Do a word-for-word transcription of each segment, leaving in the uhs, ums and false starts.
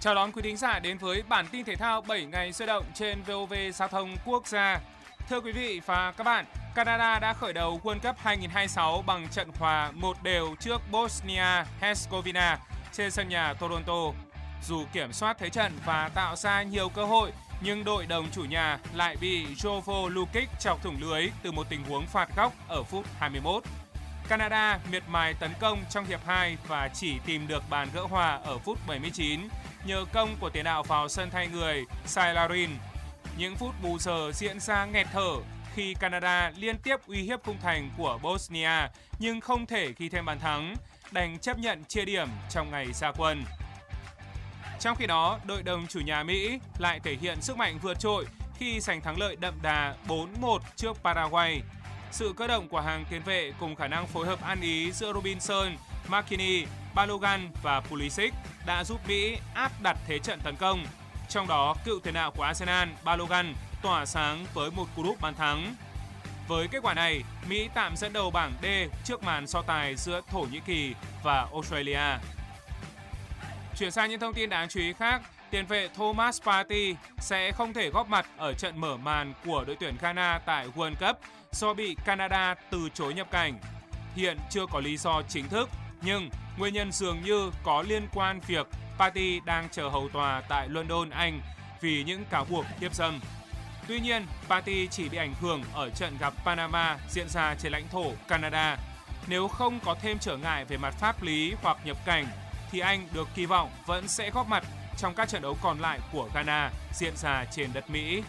Chào đón quý thính giả đến với bản tin thể thao bảy ngày sôi động trên vê o vê Giao thông Quốc gia. Thưa quý vị và các bạn, Canada đã khởi đầu World Cup hai không hai sáu bằng trận hòa một đều trước Bosnia-Herzegovina trên sân nhà Toronto. Dù kiểm soát thế trận và tạo ra nhiều cơ hội, nhưng đội đồng chủ nhà lại bị Jovo Lukic chọc thủng lưới từ một tình huống phạt góc ở phút hai mươi mốt. Canada miệt mài tấn công trong hiệp hai và chỉ tìm được bàn gỡ hòa ở phút bảy mươi chín nhờ công của tiền đạo vào sân thay người Sailarin. Những phút bù giờ diễn ra nghẹt thở khi Canada liên tiếp uy hiếp khung thành của Bosnia nhưng không thể ghi thêm bàn thắng, đành chấp nhận chia điểm trong ngày ra quân. Trong khi đó, đội đồng chủ nhà Mỹ lại thể hiện sức mạnh vượt trội khi giành thắng lợi đậm đà bốn một trước Paraguay. Sự cơ động của hàng tiền vệ cùng khả năng phối hợp ăn ý giữa Robinson, McKennie, Balogun và Pulisic đã giúp Mỹ áp đặt thế trận tấn công. Trong đó, cựu tiền đạo của Arsenal, Balogun tỏa sáng với một cú đúp bàn thắng. Với kết quả này, Mỹ tạm dẫn đầu bảng D trước màn so tài giữa Thổ Nhĩ Kỳ và Australia. Chuyển sang những thông tin đáng chú ý khác, tiền vệ Thomas Partey sẽ không thể góp mặt ở trận mở màn của đội tuyển Ghana tại World Cup do bị Canada từ chối nhập cảnh. Hiện chưa có lý do chính thức, nhưng nguyên nhân dường như có liên quan việc Partey đang chờ hầu tòa tại London, Anh vì những cáo buộc hiếp dâm. Tuy nhiên, Partey chỉ bị ảnh hưởng ở trận gặp Panama diễn ra trên lãnh thổ Canada. Nếu không có thêm trở ngại về mặt pháp lý hoặc nhập cảnh, thì anh được kỳ vọng vẫn sẽ góp mặt trong các trận đấu còn lại của Ghana diễn ra trên đất Mỹ.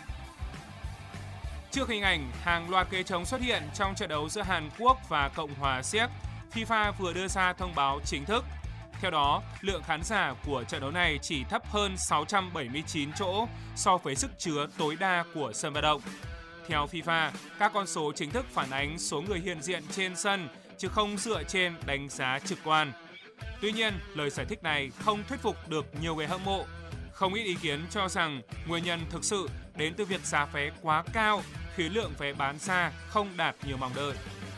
Trước hình ảnh hàng loạt ghế trống xuất hiện trong trận đấu giữa Hàn Quốc và Cộng hòa Séc, FIFA vừa đưa ra thông báo chính thức. Theo đó, lượng khán giả của trận đấu này chỉ thấp hơn sáu trăm bảy mươi chín chỗ so với sức chứa tối đa của sân vận động. Theo FIFA, các con số chính thức phản ánh số người hiện diện trên sân chứ không dựa trên đánh giá trực quan. Tuy nhiên, lời giải thích này không thuyết phục được nhiều người hâm mộ. Không ít ý kiến cho rằng nguyên nhân thực sự đến từ việc giá vé quá cao khiến lượng vé bán ra không đạt nhiều mong đợi.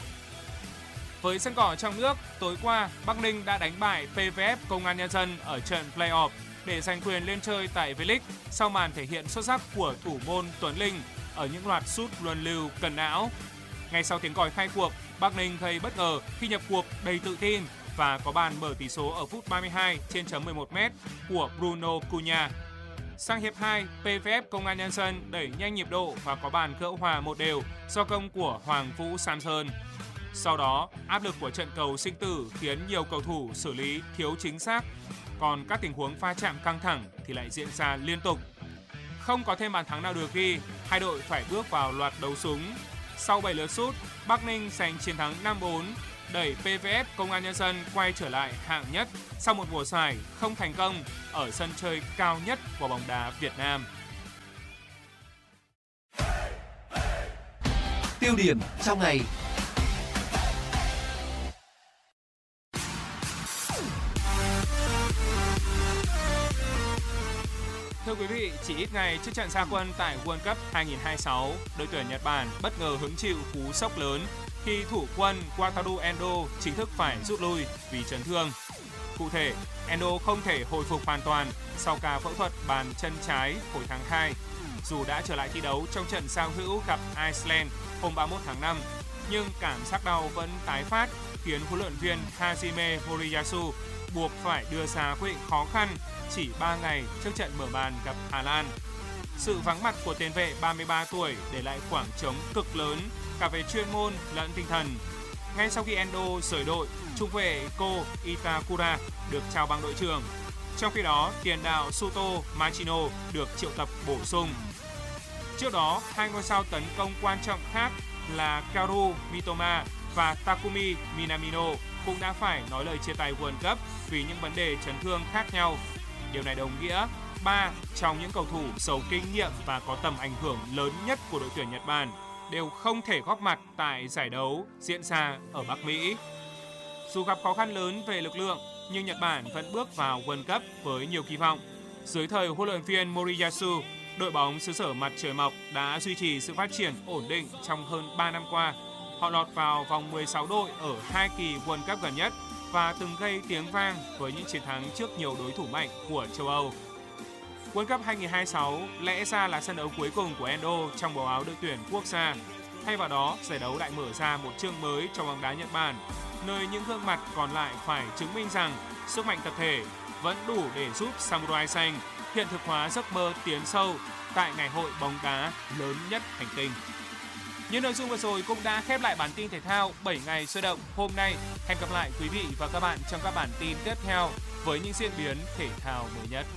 Với sân cỏ trong nước, tối qua, Bắc Ninh đã đánh bại pê vê ép Công an Nhân dân ở trận play-off để giành quyền lên chơi tại V-League sau màn thể hiện xuất sắc của thủ môn Tuấn Linh ở những loạt sút luân lưu cần não. Ngay sau tiếng còi khai cuộc, Bắc Ninh gây bất ngờ khi nhập cuộc đầy tự tin và có bàn mở tỷ số ở phút ba mươi hai trên chấm mười một mét của Bruno Cunha. Sang hiệp hai, pê vê ép Công an Nhân dân đẩy nhanh nhịp độ và có bàn gỡ hòa một đều do công của Hoàng Vũ Samson. Sau đó, áp lực của trận cầu sinh tử khiến nhiều cầu thủ xử lý thiếu chính xác, còn các tình huống va chạm căng thẳng thì lại diễn ra liên tục. Không có thêm bàn thắng nào được ghi, hai đội phải bước vào loạt đấu súng. Sau bảy lượt sút, Bắc Ninh giành chiến thắng năm bốn, đẩy pê vê ép Công an Nhân dân quay trở lại hạng nhất sau một mùa giải không thành công ở sân chơi cao nhất của bóng đá Việt Nam. Tiêu điểm trong ngày. Thưa quý vị, chỉ ít ngày trước trận ra quân tại World Cup hai không hai sáu, đội tuyển Nhật Bản bất ngờ hứng chịu cú sốc lớn khi thủ quân Wataru Endo chính thức phải rút lui vì chấn thương. Cụ thể, Endo không thể hồi phục hoàn toàn sau ca phẫu thuật bàn chân trái hồi tháng hai. Dù đã trở lại thi đấu trong trận giao hữu gặp Iceland hôm ba mươi mốt tháng năm, nhưng cảm giác đau vẫn tái phát khiến huấn luyện viên Hajime Moriyasu buộc phải đưa ra quyết định khó khăn chỉ ba ngày trước trận mở màn gặp Hà Lan. Sự vắng mặt của tiền vệ ba mươi ba tuổi để lại khoảng trống cực lớn cả về chuyên môn lẫn tinh thần. Ngay sau khi Endo rời đội, trung vệ Ko Itakura được trao bằng đội trưởng. Trong khi đó, tiền đạo Suto Machino được triệu tập bổ sung. Trước đó, hai ngôi sao tấn công quan trọng khác là Kaoru Mitoma và Takumi Minamino cũng đã phải nói lời chia tay World Cup vì những vấn đề chấn thương khác nhau. Điều này đồng nghĩa ba trong những cầu thủ giàu kinh nghiệm và có tầm ảnh hưởng lớn nhất của đội tuyển Nhật Bản đều không thể góp mặt tại giải đấu diễn ra ở Bắc Mỹ. Dù gặp khó khăn lớn về lực lượng, nhưng Nhật Bản vẫn bước vào World Cup với nhiều kỳ vọng. Dưới thời huấn luyện viên Moriyasu, đội bóng xứ sở mặt trời mọc đã duy trì sự phát triển ổn định trong hơn ba năm qua. Họ lọt vào vòng mười sáu đội ở hai kỳ World Cup gần nhất và từng gây tiếng vang với những chiến thắng trước nhiều đối thủ mạnh của châu Âu. World Cup hai không hai sáu lẽ ra là sân đấu cuối cùng của Endo trong màu áo đội tuyển quốc gia. Thay vào đó, giải đấu lại mở ra một chương mới cho bóng đá Nhật Bản, nơi những gương mặt còn lại phải chứng minh rằng sức mạnh tập thể vẫn đủ để giúp Samurai xanh hiện thực hóa giấc mơ tiến sâu tại ngày hội bóng đá lớn nhất hành tinh. Những nội dung vừa rồi cũng đã khép lại bản tin thể thao bảy ngày sôi động hôm nay. Hẹn gặp lại quý vị và các bạn trong các bản tin tiếp theo với những diễn biến thể thao mới nhất.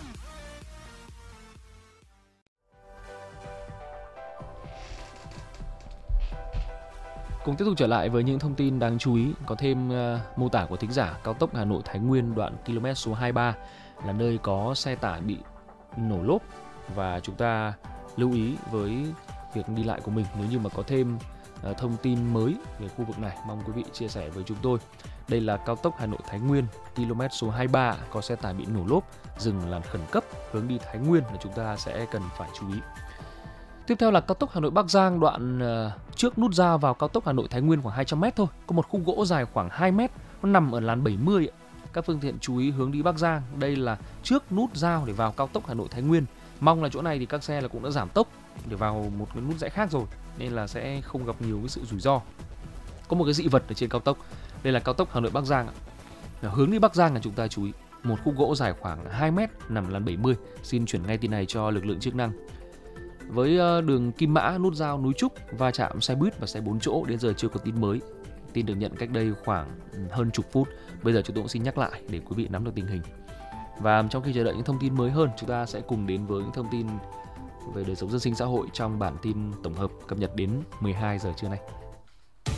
Cùng tiếp tục trở lại với những thông tin đáng chú ý, có thêm uh, mô tả của thính giả. Cao tốc Hà Nội Thái Nguyên đoạn km số hai mươi ba là nơi có xe tải bị nổ lốp, và chúng ta lưu ý với việc đi lại của mình. Nếu như mà có thêm uh, thông tin mới về khu vực này, mong quý vị chia sẻ với chúng tôi. Đây là cao tốc Hà Nội Thái Nguyên km số hai mươi ba, có xe tải bị nổ lốp, dừng làn khẩn cấp hướng đi Thái Nguyên là chúng ta sẽ cần phải chú ý. Tiếp theo là cao tốc Hà Nội Bắc Giang đoạn uh, trước nút giao vào cao tốc Hà Nội Thái Nguyên khoảng hai trăm mét thôi, có một khúc gỗ dài khoảng hai mét, nó nằm ở làn bảy mươi. Các phương tiện chú ý hướng đi Bắc Giang, đây là trước nút giao để vào cao tốc Hà Nội Thái Nguyên. Mong là chỗ này thì các xe là cũng đã giảm tốc để vào một cái nút rẽ khác rồi, nên là sẽ không gặp nhiều cái sự rủi ro. Có một cái dị vật ở trên cao tốc, đây là cao tốc Hà Nội Bắc Giang. Hướng đi Bắc Giang là chúng ta chú ý, một khúc gỗ dài khoảng hai mét nằm làn bảy mươi. Xin chuyển ngay tin này cho lực lượng chức năng. Với đường Kim Mã, nút giao Núi Trúc va chạm xe buýt và xe bốn chỗ, đến giờ chưa có tin mới. Tin được nhận cách đây khoảng hơn chục phút. Bây giờ chúng tôi cũng xin nhắc lại để quý vị nắm được tình hình. Và trong khi chờ đợi những thông tin mới hơn, chúng ta sẽ cùng đến với những thông tin về đời sống dân sinh xã hội trong bản tin tổng hợp cập nhật đến mười hai giờ trưa nay.